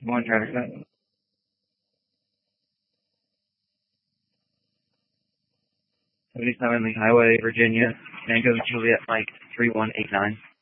One traffic stop. 77 Lee Highway, Virginia. Mango Juliet Mike 3189.